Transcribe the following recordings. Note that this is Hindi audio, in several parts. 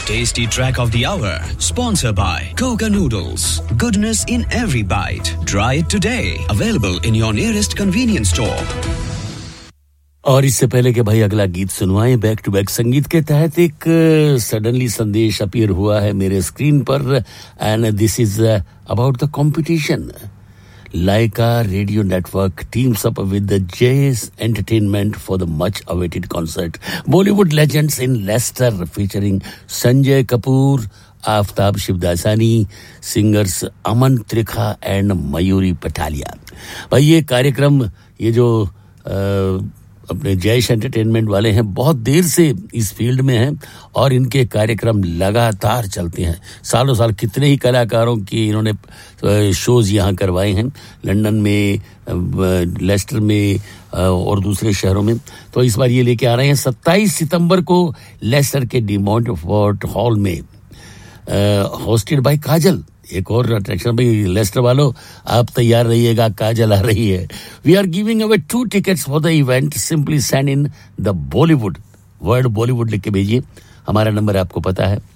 Tasty track of the hour, sponsored by Coca Noodles. Goodness in every bite. Try it today. Available in your nearest convenience store. और इससे पहले कि भाई अगला गीत सुनवाएं बैक टू बैक संगीत के तहत एक सडनली संदेश अपीयर हुआ है मेरे स्क्रीन पर and this is about the competition. Laika Radio Network teams up with the Jays Entertainment for the much-awaited concert. Bollywood legends in Leicester featuring Sanjay Kapoor, Aftab Shivdasani, singers Aman Trikha and Mayuri Patalia. भाई ये कार्यक्रम ये जो अपने जयेश एंटरटेनमेंट वाले हैं बहुत देर से इस फील्ड में हैं और इनके कार्यक्रम लगातार चलते हैं. सालों साल कितने ही कलाकारों की इन्होंने शोज यहाँ करवाए हैं लंदन में, लेस्टर में और दूसरे शहरों में. तो इस बार ये लेके आ रहे हैं 27 सितंबर को लेस्टर के डी मॉन्टफोर्ट हॉल में, होस्टेड बाय काजल. एक और अट्रैक्शन भाई लेस्टर वालों आप तैयार रहिएगा, काजल आ रही है. We are giving away 2 tickets for the event. Simply send in the Bollywood, word Bollywood लिख के भेजिए. हमारा नंबर आपको पता है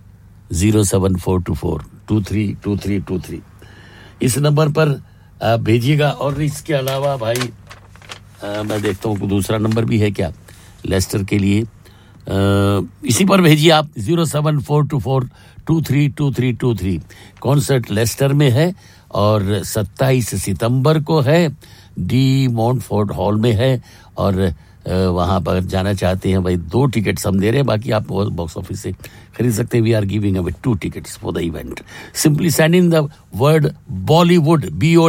07424232323. इस नंबर पर आप भेजिएगा. और इसके अलावा भाई मैं देखता हूँ दूसरा नंबर भी है क्या लेस्टर के लिए. इसी पर भेजिए आप 07424232323. कॉन्सर्ट लेस्टर में है और 27 सितंबर को है, डी मॉन्टफोर्ट हॉल में है. और वहां पर जाना चाहते हैं भाई 2 टिकट्स हम दे रहे हैं, बाकी आप बॉक्स ऑफिस से खरीद सकते हैं. We are giving away 2 tickets for the event. Simply send in the word Bollywood,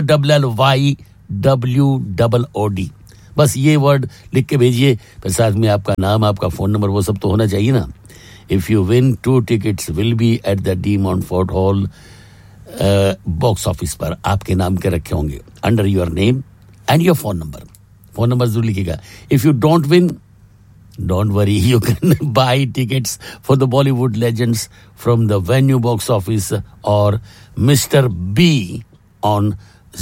BOLLYWOOD. बस ये वर्ड लिख के भेजिए. फिर साथ में आपका नाम, आपका फोन नंबर, वो सब तो होना चाहिए ना. If you win 2 tickets will be at the D मॉन्टफोर्ट hall. Box office पर आपके नाम के रखे होंगे under your name and your phone number. Phone number जरूर लिखिएगा. If you don't win, don't worry, you can buy tickets for the Bollywood legends from the venue box office और mister be on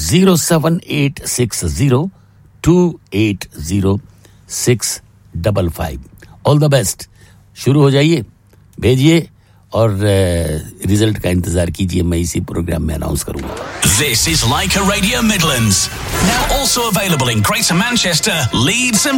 07860280655. All the best. शुरू हो जाइए, भेजिए और रिजल्ट का इंतजार कीजिए. मैं इसी प्रोग्राम में अनाउंस करूंगा. This is Laika Radio Midlands. Now also available in Greater Manchester, Leeds and